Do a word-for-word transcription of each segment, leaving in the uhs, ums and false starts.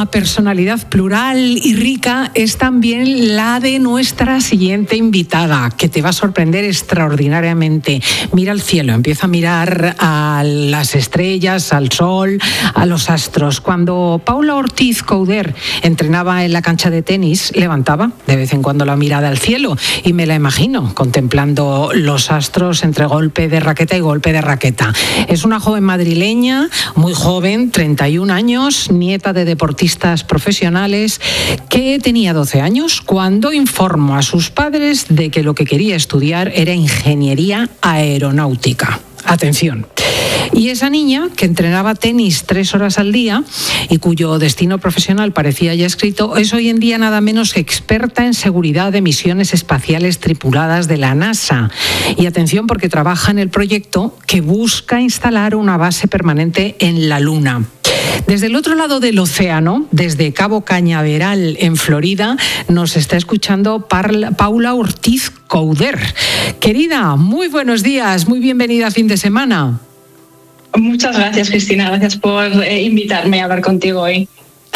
personalidad plural y rica es también la de nuestra siguiente invitada, que te va a sorprender extraordinariamente. Mira al cielo, empieza a mirar a las estrellas, al sol, a los astros. Cuando Paula Ortiz Couder entrenaba en la cancha de tenis, levantaba de vez en cuando la mirada al cielo y me la imagino contemplando los astros entre golpe de raqueta y golpe de raqueta. Es una joven madrileña, muy joven, treinta y un años, nieta de deportistas profesionales, que tenía doce años cuando informó a sus padres de que lo que quería estudiar era ingeniería aeronáutica. Atención. Y esa niña, que entrenaba tenis tres horas al día y cuyo destino profesional parecía ya escrito, es hoy en día nada menos que experta en seguridad de misiones espaciales tripuladas de la NASA. Y atención, porque trabaja en el proyecto que busca instalar una base permanente en la Luna. Desde el otro lado del océano, desde Cabo Cañaveral, en Florida, nos está escuchando Paula Ortiz Couder. Querida, muy buenos días, muy bienvenida a Fin de Semana. Muchas gracias, Cristina, gracias por eh, invitarme a hablar contigo hoy.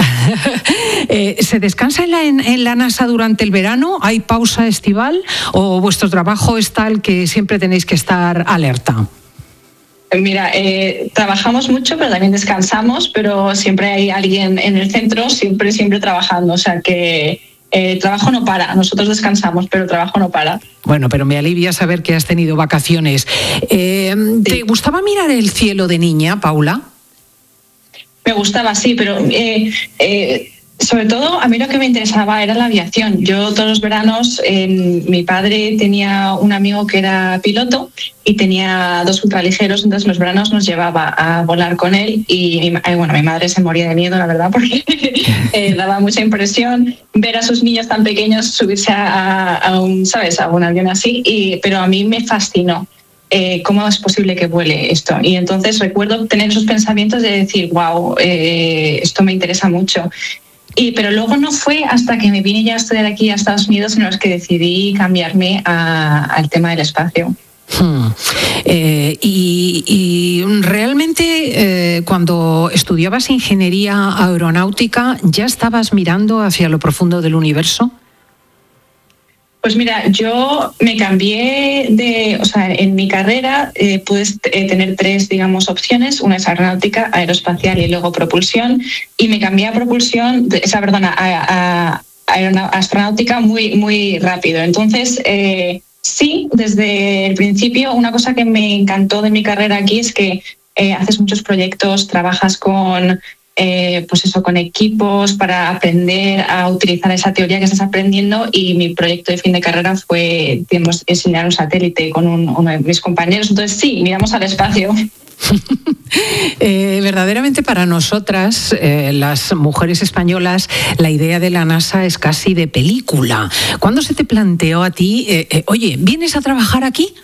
eh, ¿Se descansa en la, en, en la NASA durante el verano? ¿Hay pausa estival o vuestro trabajo es tal que siempre tenéis que estar alerta? Mira, eh, trabajamos mucho, pero también descansamos, pero siempre hay alguien en el centro, siempre, siempre trabajando. O sea que el eh, trabajo no para. Nosotros descansamos, pero el trabajo no para. Bueno, pero me alivia saber que has tenido vacaciones. Eh, sí. ¿Te gustaba mirar el cielo de niña, Paula? Me gustaba, sí, pero eh, eh, sobre todo a mí lo que me interesaba era la aviación. Yo todos los veranos, eh, mi padre tenía un amigo que era piloto y tenía dos ultraligeros, entonces los veranos nos llevaba a volar con él y bueno, mi madre se moría de miedo, la verdad, porque eh, daba mucha impresión ver a sus niños tan pequeños subirse a, a un, ¿sabes?, a un avión así, y, pero a mí me fascinó. Eh, ¿Cómo es posible que vuele esto? Y entonces recuerdo tener esos pensamientos de decir, wow, eh, esto me interesa mucho. Y, pero luego no fue hasta que me vine ya a estudiar aquí a Estados Unidos en los que decidí cambiarme a, al tema del espacio. Hmm. Eh, y, y realmente eh, cuando estudiabas ingeniería aeronáutica, ¿ya estabas mirando hacia lo profundo del universo? Pues mira, yo me cambié de, o sea, en mi carrera eh, puedes eh, tener tres, digamos, opciones. Una es aeronáutica, aeroespacial y luego propulsión. Y me cambié a propulsión, esa, perdona, a, a, a astronáutica muy, muy rápido. Entonces, eh, sí, desde el principio, una cosa que me encantó de mi carrera aquí es que eh, haces muchos proyectos, trabajas con Eh, pues eso, con equipos para aprender a utilizar esa teoría que estás aprendiendo, y mi proyecto de fin de carrera fue, digamos, enseñar un satélite con un, uno de mis compañeros. Entonces sí, miramos al espacio. eh, verdaderamente para nosotras, eh, las mujeres españolas, la idea de la NASA es casi de película. ¿Cuándo se te planteó a ti, eh, eh, oye, ¿vienes a trabajar aquí?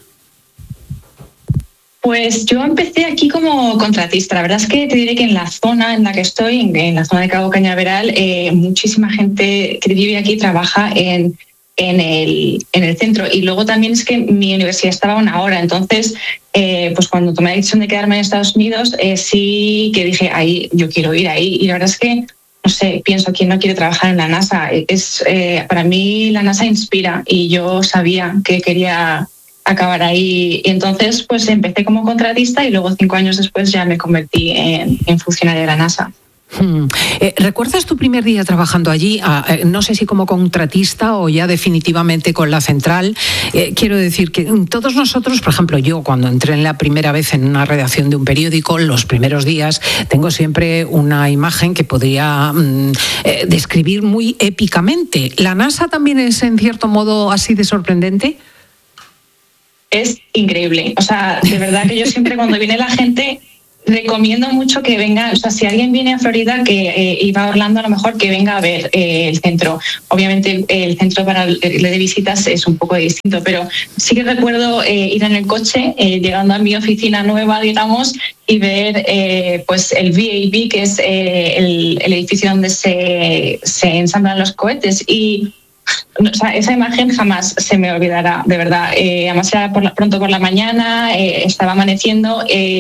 Pues yo empecé aquí como contratista. La verdad es que te diré que en la zona en la que estoy, en la zona de Cabo Cañaveral, eh, muchísima gente que vive aquí trabaja en, en, el, en el centro. Y luego también es que mi universidad estaba a una hora. Entonces, eh, pues cuando tomé la decisión de quedarme en Estados Unidos, eh, sí que dije, ahí, yo quiero ir ahí. Y la verdad es que, no sé, pienso, ¿quién no quiere trabajar en la NASA? Es, eh, para mí la NASA inspira y yo sabía que quería acabar ahí. Y entonces pues empecé como contratista y luego cinco años después ya me convertí en, en funcionaria de la NASA. Hmm. Eh, ¿Recuerdas tu primer día trabajando allí? Ah, eh, no sé si como contratista o ya definitivamente con la central. Eh, quiero decir que todos nosotros, por ejemplo, yo cuando entré en la primera vez en una redacción de un periódico, los primeros días, tengo siempre una imagen que podría mm, eh, describir muy épicamente. ¿La NASA también es en cierto modo así de sorprendente? Es increíble. O sea, de verdad que yo siempre cuando viene la gente recomiendo mucho que venga, o sea, si alguien viene a Florida que eh, y va a Orlando, a lo mejor que venga a ver eh, el centro. Obviamente el centro para el de visitas es un poco distinto, pero sí que recuerdo eh, ir en el coche, eh, llegando a mi oficina nueva, digamos, y ver eh, pues el V A B, que es eh, el, el edificio donde se, se ensamblan los cohetes. Y o sea, esa imagen jamás se me olvidará, de verdad. Eh, además era por la, pronto por la mañana, eh, estaba amaneciendo, eh,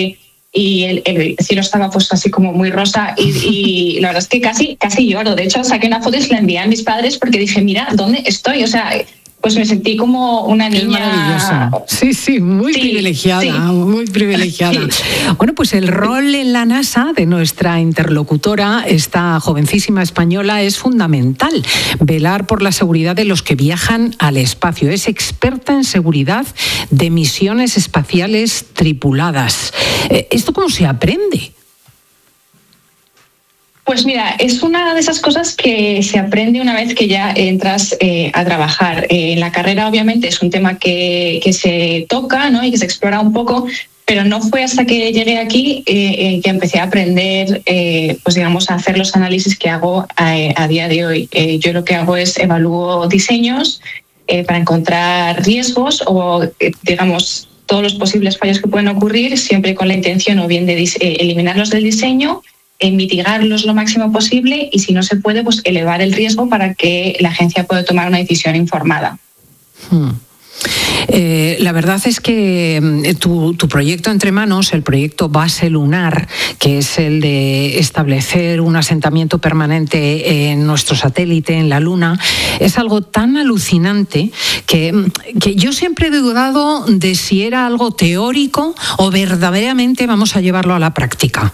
y el, el cielo estaba pues así como muy rosa y, y la verdad es que casi, casi lloro. De hecho, saqué una foto y se la envié a mis padres porque dije, mira, ¿dónde estoy? O sea, pues me sentí como una niña. Es maravillosa. Sí, sí, muy sí, privilegiada, sí. muy privilegiada. Sí. Bueno, pues el rol en la NASA de nuestra interlocutora, esta jovencísima española, es fundamental. Velar por la seguridad de los que viajan al espacio. Es experta en seguridad de misiones espaciales tripuladas. ¿Esto cómo se aprende? Pues mira, es una de esas cosas que se aprende una vez que ya entras eh, a trabajar. Eh, en la carrera, obviamente, es un tema que, que se toca, ¿no? Y que se explora un poco, pero no fue hasta que llegué aquí eh, eh, que empecé a aprender, eh, pues digamos, a hacer los análisis que hago a, a día de hoy. Eh, yo lo que hago es evalúo diseños eh, para encontrar riesgos o, eh, digamos, todos los posibles fallos que pueden ocurrir, siempre con la intención o bien de eh, eliminarlos del diseño, en mitigarlos lo máximo posible y si no se puede, pues elevar el riesgo para que la agencia pueda tomar una decisión informada. Hmm. Eh, la verdad es que tu, tu proyecto entre manos, el proyecto Base Lunar, que es el de establecer un asentamiento permanente en nuestro satélite, en la Luna, es algo tan alucinante que, que yo siempre he dudado de si era algo teórico o verdaderamente vamos a llevarlo a la práctica.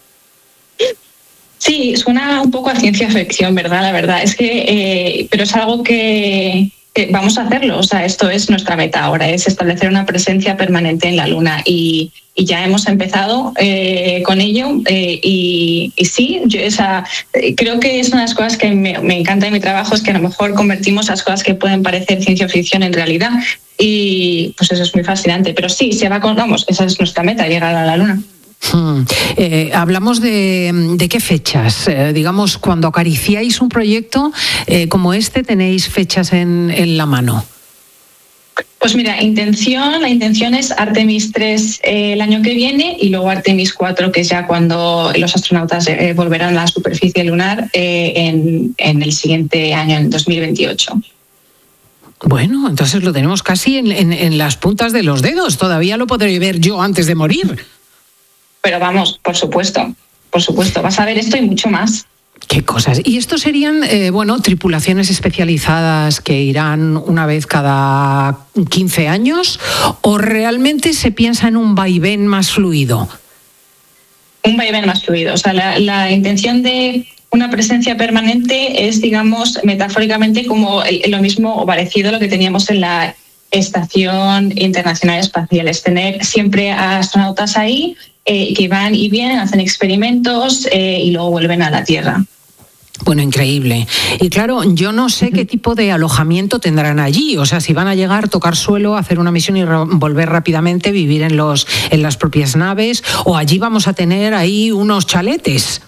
Sí, suena un poco a ciencia ficción, ¿verdad? La verdad es que, eh, pero es algo que, que vamos a hacerlo. O sea, esto es nuestra meta ahora, es establecer una presencia permanente en la Luna y, y ya hemos empezado eh, con ello. Eh, y, y sí, yo esa, creo que es una de las cosas que me, me encanta de mi trabajo, es que a lo mejor convertimos las cosas que pueden parecer ciencia ficción en realidad y pues eso es muy fascinante. Pero sí, se va con, vamos, esa es nuestra meta, llegar a la Luna. Hmm. Eh, hablamos de, de qué fechas, eh, digamos, cuando acariciáis un proyecto eh, como este, ¿tenéis fechas en, en la mano? Pues mira, intención, la intención es Artemis tres eh, el año que viene y luego Artemis cuatro, que es ya cuando los astronautas eh, volverán a la superficie lunar eh, en, en el siguiente año, en dos mil veintiocho. Bueno, entonces lo tenemos casi en, en, en las puntas de los dedos, todavía lo podré ver yo antes de morir. Pero vamos, por supuesto, por supuesto, vas a ver esto y mucho más. Qué cosas. ¿Y estos serían, eh, bueno, tripulaciones especializadas que irán una vez cada quince años o realmente se piensa en un vaivén más fluido? Un vaivén más fluido. O sea, la, la intención de una presencia permanente es, digamos, metafóricamente como el, lo mismo o parecido a lo que teníamos en la Estación Internacional Espacial, es tener siempre a astronautas ahí eh, que van y vienen, hacen experimentos eh, y luego vuelven a la Tierra. Bueno, increíble. Y claro, yo no sé qué tipo de alojamiento tendrán allí. O sea, si van a llegar, tocar suelo, hacer una misión y volver rápidamente, vivir en los en las propias naves, o allí vamos a tener ahí unos chaletes.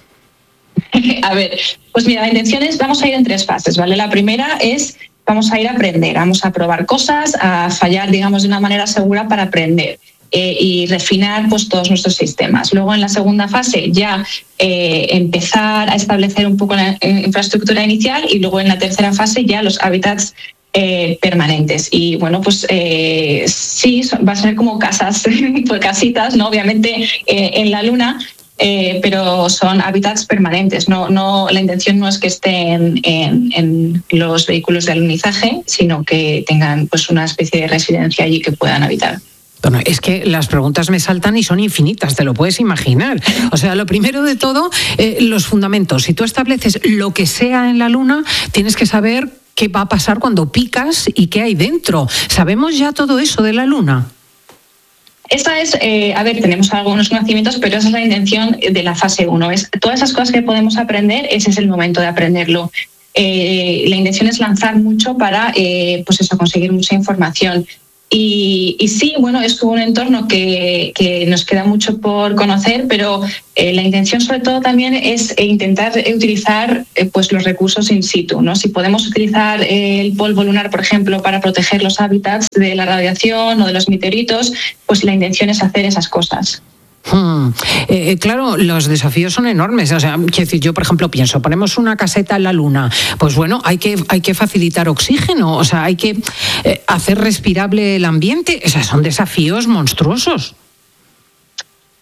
A ver, pues mira, la intención es, vamos a ir en tres fases, ¿vale? La primera es, vamos a ir a aprender, vamos a probar cosas, a fallar, digamos, de una manera segura para aprender. Eh, y refinar pues todos nuestros sistemas. Luego en la segunda fase ya eh, empezar a establecer un poco la eh, infraestructura inicial y luego en la tercera fase ya los hábitats eh, permanentes. Y bueno, pues eh, sí, va a ser como casas, pues casitas, ¿no? Obviamente eh, en la Luna, eh, pero son hábitats permanentes. No, no, la intención no es que estén en, en los vehículos de alunizaje, sino que tengan pues una especie de residencia allí que puedan habitar. Bueno, es que las preguntas me saltan y son infinitas, te lo puedes imaginar. O sea, lo primero de todo, eh, los fundamentos. Si tú estableces lo que sea en la Luna, tienes que saber qué va a pasar cuando picas y qué hay dentro. ¿Sabemos ya todo eso de la Luna? Esa es, eh, a ver, tenemos algunos conocimientos, pero esa es la intención de la fase uno. Es, todas esas cosas que podemos aprender, ese es el momento de aprenderlo. Eh, la intención es lanzar mucho para, eh, pues eso, conseguir mucha información. Y, y sí, bueno, es un entorno que, que nos queda mucho por conocer, pero eh, la intención sobre todo también es intentar utilizar eh, pues los recursos in situ, ¿no? Si podemos utilizar eh, el polvo lunar, por ejemplo, para proteger los hábitats de la radiación o de los meteoritos, pues la intención es hacer esas cosas. Hmm. Eh, claro, los desafíos son enormes. O sea, quiero decir, yo por ejemplo pienso, ponemos una caseta en la Luna, pues bueno, hay que, hay que facilitar oxígeno, o sea, hay que eh, hacer respirable el ambiente. O sea, son desafíos monstruosos.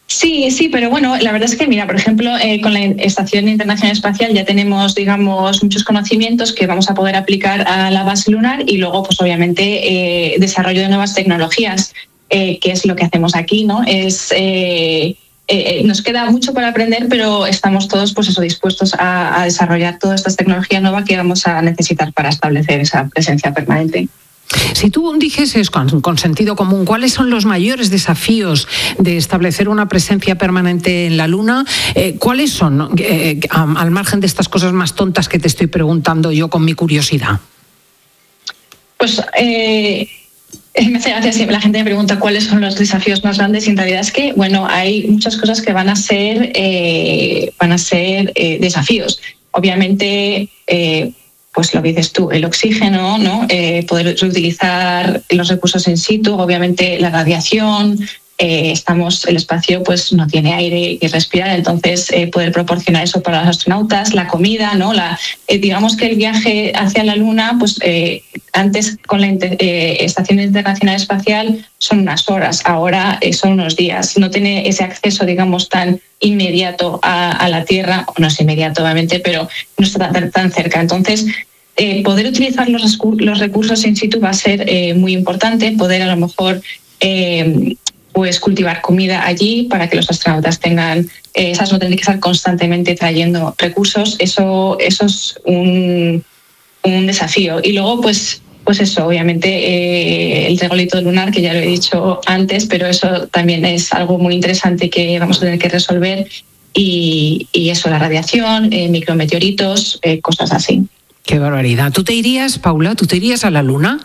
Sí, sí, pero bueno, la verdad es que, mira, por ejemplo, eh, con la Estación Internacional Espacial ya tenemos, digamos, muchos conocimientos que vamos a poder aplicar a la base lunar y luego, pues obviamente, eh, desarrollo de nuevas tecnologías, eh, que es lo que hacemos aquí, ¿no? Es... Eh, Eh, nos queda mucho por aprender, pero estamos todos pues eso, dispuestos a, a desarrollar toda esta tecnología nueva que vamos a necesitar para establecer esa presencia permanente. Si tú dijeses con, con sentido común, ¿cuáles son los mayores desafíos de establecer una presencia permanente en la Luna? Eh, ¿Cuáles son, eh, al margen de estas cosas más tontas que te estoy preguntando yo con mi curiosidad? Pues... Eh... Me hace gracia siempre la gente me pregunta cuáles son los desafíos más grandes y en realidad es que, bueno, hay muchas cosas que van a ser, eh, van a ser eh, desafíos. Obviamente, eh, pues lo que dices tú, el oxígeno, ¿no? Eh, poder reutilizar los recursos in situ, obviamente la radiación. Eh, estamos, el espacio pues no tiene aire que respirar, entonces eh, poder proporcionar eso para los astronautas, la comida, ¿no? La, eh, digamos que el viaje hacia la Luna, pues eh, antes con la eh, Estación Internacional Espacial son unas horas, ahora eh, son unos días. No tiene ese acceso, digamos, tan inmediato a, a la Tierra, no es inmediato obviamente, pero no está tan, tan cerca. Entonces, eh, poder utilizar los, los recursos in situ va a ser eh, muy importante, poder a lo mejor... Eh, pues cultivar comida allí para que los astronautas tengan, eh, esas no tienen que estar constantemente trayendo recursos, eso, eso es un, un desafío. Y luego, pues, pues eso, obviamente eh, el regolito lunar, que ya lo he dicho antes, pero eso también es algo muy interesante que vamos a tener que resolver y, y eso, la radiación, eh, micrometeoritos, eh, cosas así. Qué barbaridad. ¿Tú te irías, Paula, tú te irías a la Luna?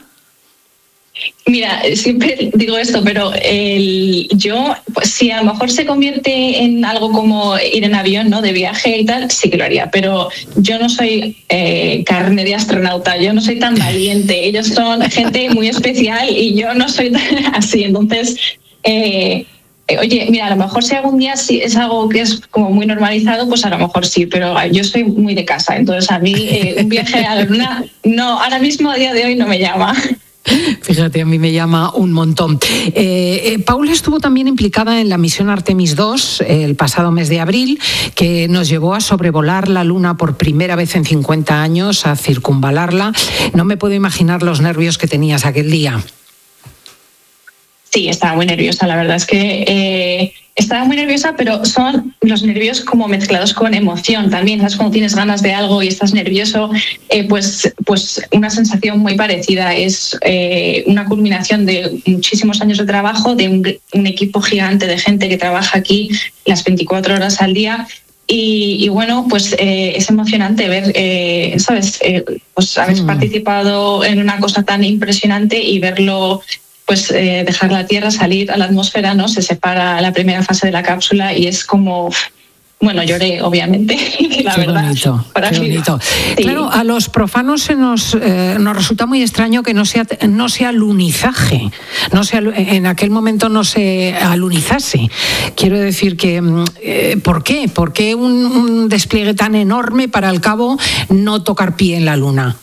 Mira, siempre digo esto, pero el, yo, pues si a lo mejor se convierte en algo como ir en avión, ¿no? De viaje y tal, sí que lo haría, pero yo no soy eh, carne de astronauta, yo no soy tan valiente, ellos son gente muy especial y yo no soy tan así, entonces... Eh, Oye, mira, a lo mejor si algún día sí es algo que es como muy normalizado, pues a lo mejor sí, pero yo soy muy de casa, entonces a mí eh, un viaje a la Luna, no, ahora mismo a día de hoy no me llama. Fíjate, a mí me llama un montón. Eh, eh, Paula estuvo también implicada en la misión Artemis dos eh, el pasado mes de abril, que nos llevó a sobrevolar la Luna por primera vez en cincuenta años, a circunvalarla. No me puedo imaginar los nervios que tenías aquel día. Sí, estaba muy nerviosa, la verdad es que eh, estaba muy nerviosa, pero son los nervios como mezclados con emoción también, ¿sabes? Cuando tienes ganas de algo y estás nervioso, eh, pues, pues una sensación muy parecida. Es eh, una culminación de muchísimos años de trabajo, de un, un equipo gigante de gente que trabaja aquí las veinticuatro horas al día. Y, y bueno, pues eh, es emocionante ver, eh, ¿sabes? Eh, pues haber mm. participado en una cosa tan impresionante y verlo... pues eh, dejar la Tierra, salir a la atmósfera, ¿no? Se separa la primera fase de la cápsula y es como... Bueno, lloré, obviamente, la qué verdad. Bonito, qué bonito. Sí. Claro, a los profanos se nos, eh, nos resulta muy extraño que no sea, no sea alunizaje, no sea, en aquel momento no se alunizase. Quiero decir que, eh, ¿por qué? ¿Por qué un, un despliegue tan enorme para al cabo no tocar pie en la Luna?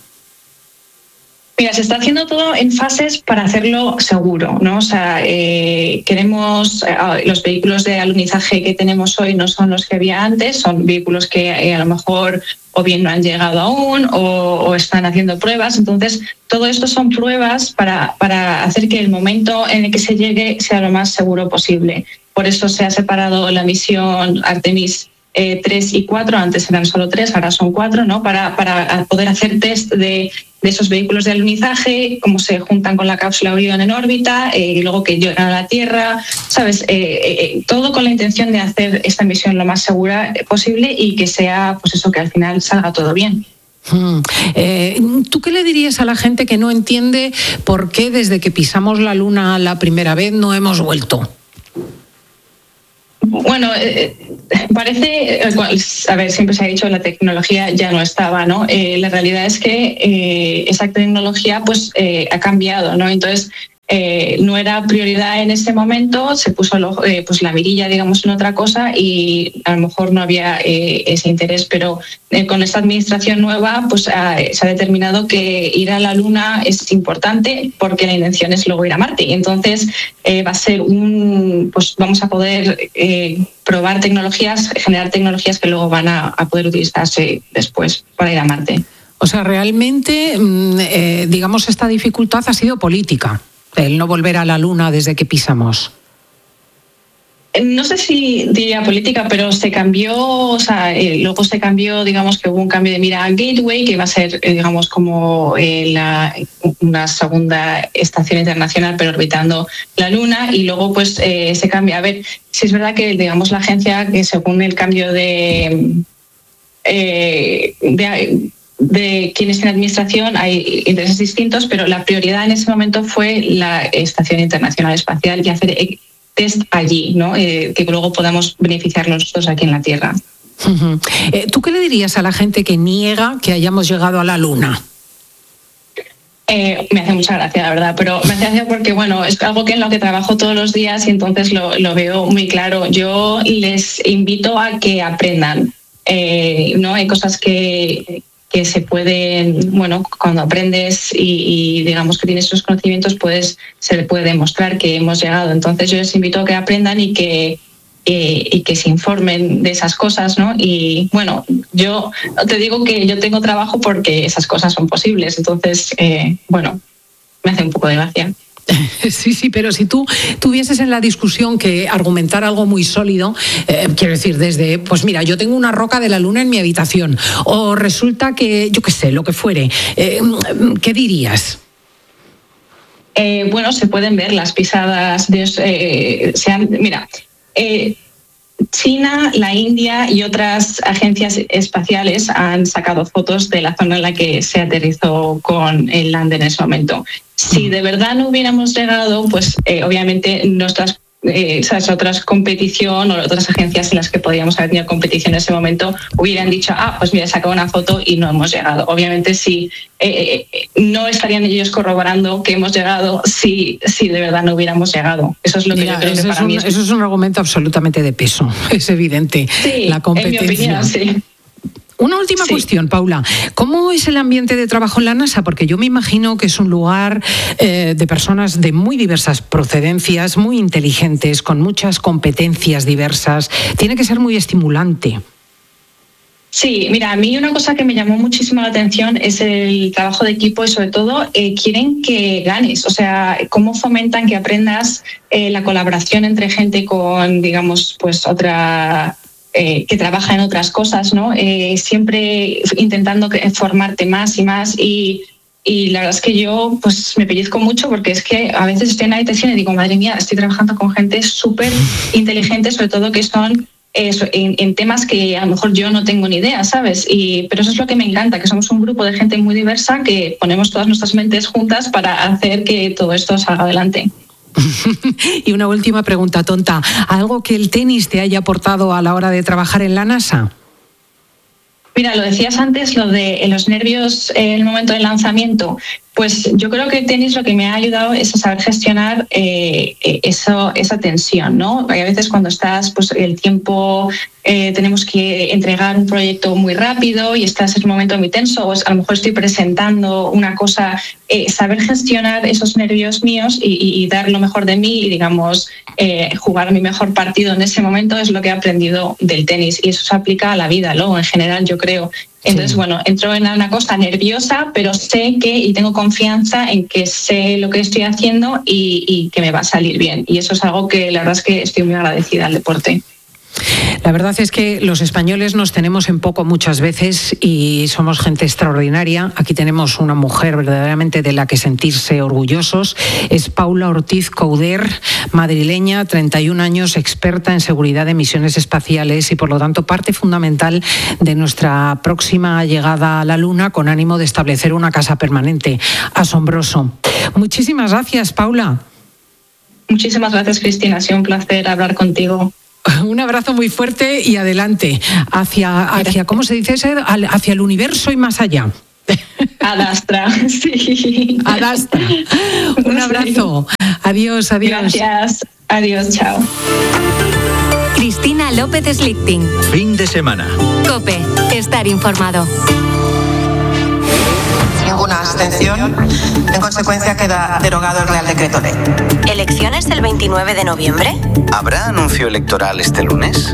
Mira, se está haciendo todo en fases para hacerlo seguro, ¿no? O sea, eh, queremos eh, los vehículos de alunizaje que tenemos hoy no son los que había antes, son vehículos que eh, a lo mejor o bien no han llegado aún o, o están haciendo pruebas. Entonces, todo esto son pruebas para, para hacer que el momento en el que se llegue sea lo más seguro posible. Por eso se ha separado la misión Artemis Eh, tres y cuatro, antes eran solo tres, ahora son cuatro, ¿no? Para, para poder hacer test de, de esos vehículos de alunizaje, cómo se juntan con la cápsula Orión en órbita, eh, y luego que llegan a la Tierra, ¿sabes? Eh, eh, todo con la intención de hacer esta misión lo más segura posible y que sea, pues eso, que al final salga todo bien. Hmm. Eh, ¿Tú qué le dirías a la gente que no entiende por qué desde que pisamos la Luna la primera vez no hemos vuelto? Bueno, eh, parece, a ver, siempre se ha dicho que la tecnología ya no estaba, ¿no? Eh, la realidad es que eh, esa tecnología pues eh, ha cambiado, ¿no? Entonces, eh, no era prioridad en ese momento, se puso lo, eh, pues la mirilla, digamos, en otra cosa y a lo mejor no había eh, ese interés, pero eh, con esta administración nueva pues eh, se ha determinado que ir a la Luna es importante porque la intención es luego ir a Marte y entonces eh, va a ser un, pues vamos a poder eh, probar tecnologías, generar tecnologías que luego van a, a poder utilizarse después para ir a Marte. O sea, realmente, eh, digamos, esta dificultad ha sido política, el no volver a la Luna desde que pisamos. No sé si diría política, pero se cambió, o sea, eh, luego se cambió, digamos que hubo un cambio de mira a Gateway, que va a ser, eh, digamos, como eh, la, una segunda estación internacional, pero orbitando la Luna, y luego pues eh, se cambia. A ver, si es verdad que, digamos, la agencia, que según el cambio de... Eh, de de quienes en administración hay intereses distintos, pero la prioridad en ese momento fue la Estación Internacional Espacial y hacer test allí, ¿no? Eh, que luego podamos beneficiar nosotros aquí en la Tierra. Uh-huh. Eh, ¿Tú qué le dirías a la gente que niega que hayamos llegado a la Luna? Eh, me hace mucha gracia, la verdad, pero me hace gracia porque, bueno, es algo que en lo que trabajo todos los días y entonces lo, lo veo muy claro. Yo les invito a que aprendan, eh, ¿no? Hay cosas que... que se pueden, bueno, cuando aprendes y, y digamos que tienes esos conocimientos, pues se le puede demostrar que hemos llegado. Entonces yo les invito a que aprendan y que, eh, y que se informen de esas cosas, ¿no? Y bueno, yo te digo que yo tengo trabajo porque esas cosas son posibles. Entonces, eh, bueno, me hace un poco de gracia. Sí, sí, pero si tú tuvieses en la discusión que argumentar algo muy sólido, eh, quiero decir, desde, pues mira, yo tengo una roca de la Luna en mi habitación, o resulta que, yo qué sé, lo que fuere, eh, ¿qué dirías? Eh, bueno, se pueden ver las pisadas, de, eh, se han, mira, eh, China, la India y otras agencias espaciales han sacado fotos de la zona en la que se aterrizó con el lander en ese momento. Si de verdad no hubiéramos llegado, pues eh, obviamente nuestras eh, esas otras competición o otras agencias en las que podíamos haber tenido competición en ese momento hubieran dicho, ah, pues mira, he sacado una foto y no hemos llegado. Obviamente sí, eh, no estarían ellos corroborando que hemos llegado si, si de verdad no hubiéramos llegado. Eso es lo que mira, yo creo que para es un, mí es... Eso es un argumento absolutamente de peso, es evidente. Sí, la competencia. En mi opinión, sí. Una última sí. cuestión, Paula. ¿Cómo es el ambiente de trabajo en la NASA? Porque yo me imagino que es un lugar eh, de personas de muy diversas procedencias, muy inteligentes, con muchas competencias diversas. Tiene que ser muy estimulante. Sí, mira, a mí una cosa que me llamó muchísimo la atención es el trabajo de equipo y sobre todo eh, quieren que ganes, o sea, cómo fomentan que aprendas eh, la colaboración entre gente con, digamos, pues otra... Eh, que trabaja en otras cosas, ¿no? Eh, siempre intentando formarte más y más y, y la verdad es que yo pues me pellizco mucho porque es que a veces estoy en la habitación y digo, madre mía, estoy trabajando con gente súper inteligente, sobre todo que son eh, en, en temas que a lo mejor yo no tengo ni idea, ¿sabes? Y, pero eso es lo que me encanta, que somos un grupo de gente muy diversa que ponemos todas nuestras mentes juntas para hacer que todo esto salga adelante. Y una última pregunta tonta. ¿Algo que el tenis te haya aportado a la hora de trabajar en la NASA? Mira, lo decías antes, lo de los nervios en el momento del lanzamiento. Pues yo creo que el tenis lo que me ha ayudado es a saber gestionar eh, eso, esa tensión, ¿no? Hay a veces cuando estás, pues el tiempo, eh, tenemos que entregar un proyecto muy rápido y estás en un momento muy tenso, o a lo mejor estoy presentando una cosa, eh, saber gestionar esos nervios míos y, y, y dar lo mejor de mí y, digamos, eh, jugar mi mejor partido en ese momento es lo que he aprendido del tenis y eso se aplica a la vida, luego en general, yo creo. Entonces, sí. bueno, entro en una cosa nerviosa, pero sé que y tengo confianza en que sé lo que estoy haciendo y, y que me va a salir bien. Y eso es algo que la verdad es que estoy muy agradecida al deporte. La verdad es que los españoles nos tenemos en poco muchas veces y somos gente extraordinaria. Aquí tenemos una mujer verdaderamente de la que sentirse orgullosos. Es Paula Ortiz Couder, madrileña, treinta y un años, experta en seguridad de misiones espaciales y por lo tanto parte fundamental de nuestra próxima llegada a la Luna con ánimo de establecer una casa permanente. Asombroso. Muchísimas gracias, Paula. Muchísimas gracias, Cristina. Ha sido un placer hablar contigo. Un abrazo muy fuerte y adelante, hacia, hacia ¿cómo se dice? Hacia el universo y más allá. Adastra, sí. Adastra. Un abrazo. Adiós, adiós. Gracias. Adiós, chao. Cristina López Slichting. Fin de semana. COPE. Estar informado. Ninguna abstención. En consecuencia, queda derogado el Real Decreto Ley. ¿Elecciones el veintinueve de noviembre? ¿Habrá anuncio electoral este lunes?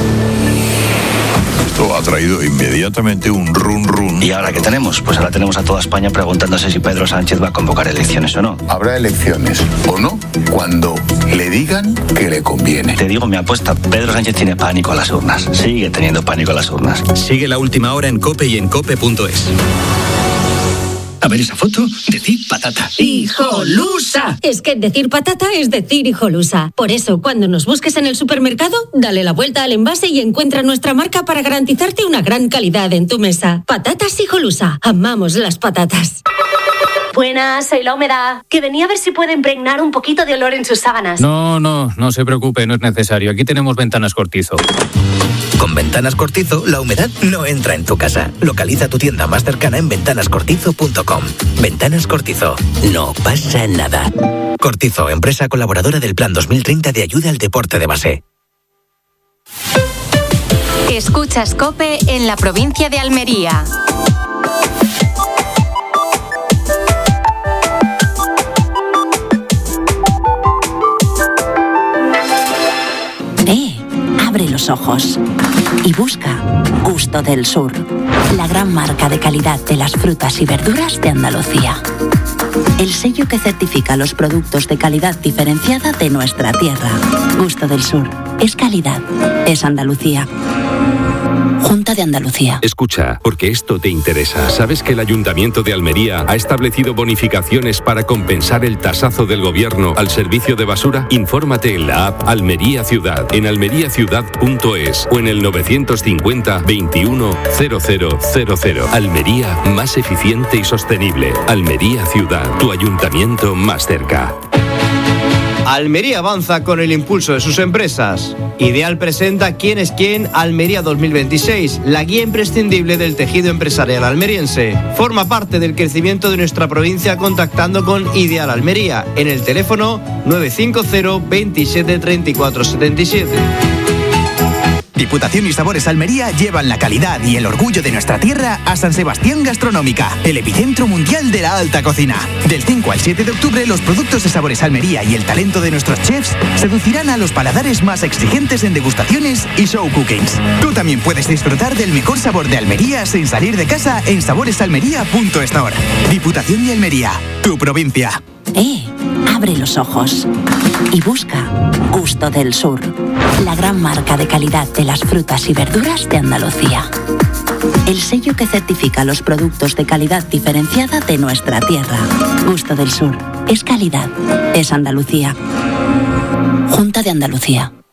Esto ha traído inmediatamente un run run. ¿Y ahora qué tenemos? Pues ahora tenemos a toda España preguntándose si Pedro Sánchez va a convocar elecciones o no. Habrá elecciones o no cuando le digan que le conviene. Te digo mi apuesta, Pedro Sánchez tiene pánico a las urnas. Sigue teniendo pánico a las urnas. Sigue La Última Hora en COPE y en cope punto es. A ver esa foto, decir patata. ¡Hijolusa! Es que decir patata es decir hijolusa. Por eso, cuando nos busques en el supermercado, dale la vuelta al envase y encuentra nuestra marca para garantizarte una gran calidad en tu mesa. Patatas Hijolusa. Amamos las patatas. Buenas, soy la humedad. Que venía a ver si puede impregnar un poquito de olor en sus sábanas. No, no, no se preocupe, no es necesario. Aquí tenemos Ventanas Cortizo. Con Ventanas Cortizo, la humedad no entra en tu casa. Localiza tu tienda más cercana en ventanas cortizo punto com. Ventanas Cortizo. No pasa nada. Cortizo, empresa colaboradora del Plan dos mil treinta de ayuda al deporte de base. Escuchas COPE en la provincia de Almería. Eh, abre los ojos y busca Gusto del Sur, la gran marca de calidad de las frutas y verduras de Andalucía. El sello que certifica los productos de calidad diferenciada de nuestra tierra. Gusto del Sur. Es calidad. Es Andalucía. Junta de Andalucía. Escucha, porque esto te interesa. ¿Sabes que el Ayuntamiento de Almería ha establecido bonificaciones para compensar el tasazo del gobierno al servicio de basura? Infórmate en la app Almería Ciudad, en almería ciudad punto es o en el novecientos cincuenta veintiuno cero cero cero cero. Almería, más eficiente y sostenible. Almería Ciudad, tu ayuntamiento más cerca. Almería avanza con el impulso de sus empresas. Ideal presenta ¿Quién es quién? Almería dos mil veintiséis, la guía imprescindible del tejido empresarial almeriense. Forma parte del crecimiento de nuestra provincia contactando con Ideal Almería en el teléfono nueve cinco cero veintisiete treinta y cuatro setenta y siete. Diputación y Sabores Almería llevan la calidad y el orgullo de nuestra tierra a San Sebastián Gastronómica, el epicentro mundial de la alta cocina. Del cinco al siete de octubre, los productos de Sabores Almería y el talento de nuestros chefs seducirán a los paladares más exigentes en degustaciones y show cookings. Tú también puedes disfrutar del mejor sabor de Almería sin salir de casa en sabores almería punto store. Diputación y Almería, tu provincia. Eh, abre los ojos y busca Gusto del Sur, la gran marca de calidad de las frutas y verduras de Andalucía. El sello que certifica los productos de calidad diferenciada de nuestra tierra. Gusto del Sur. Es calidad. Es Andalucía. Junta de Andalucía.